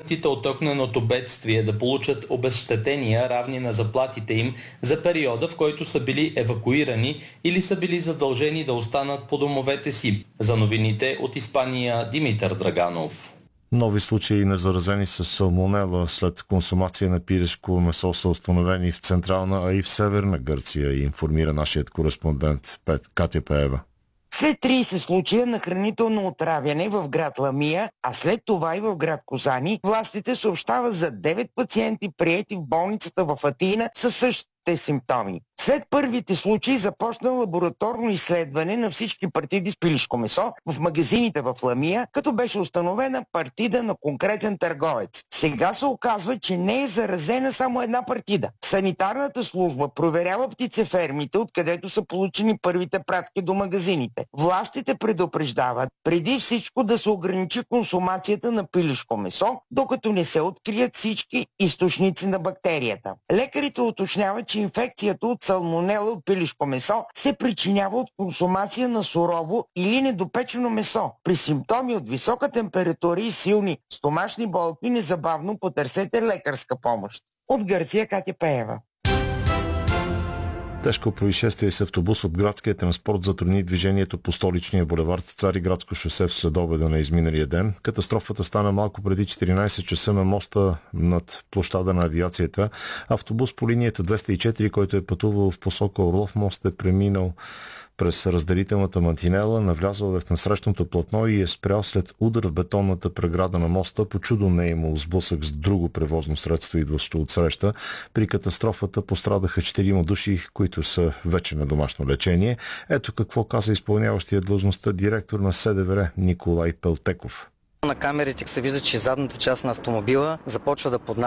жертвите от огненото бедствие да получат обезщетения, равни на заплатите им за периода, в който са били евакуирани или са били задължени да останат по домовете си. За новините от Испания, Димитър Драганов. Нови случаи на заразени с салмонела след консумация на пирешко месо са установени в Централна, а и в Северна Гърция, информира нашият кореспондент Катя Пеева. След 30 случая на хранително отравяне в град Ламия, а след това и в град Козани, властите съобщават за 9 пациенти, приети в болницата в Атина със същите симптоми. След първите случаи започна лабораторно изследване на всички партиди с пилешко месо в магазините в Ламия, като беше установена партида на конкретен търговец. Сега се оказва, че не е заразена само една партида. Санитарната служба проверява птицефермите, откъдето са получени първите пратки до магазините. Властите предупреждават преди всичко да се ограничи консумацията на пилешко месо, докато не се открият всички източници на бактерията. Лекарите уточняват, че инфекцията от салмонела от пилешко месо се причинява от консумация на сурово или недопечено месо. При симптоми от висока температура и силни стомашни болки незабавно потърсете лекарска помощ. От Гърция, Катя Пеева. Тежко происшествие с автобус от градския транспорт затрудни движението по столичния булевард Цариградско шосе в следобеда на изминалия ден. Катастрофата стана малко преди 14 часа на моста над площада на авиацията. Автобус по линията 204, който е пътувал в посока Орлов мост, е преминал през разделителната мантинела, навлязъл в насрещното платно и е спрял след удар в бетонната преграда на моста. По чудо не е имал сблъсък с друго превозно средство, идващо от среща. При катастрофата пострадаха 4 души, които са вече на домашно лечение. Ето какво каза изпълняващия длъжността директор на СДВР Николай Пелтеков. На камерите се вижда, че задната част на автомобила започва да поднася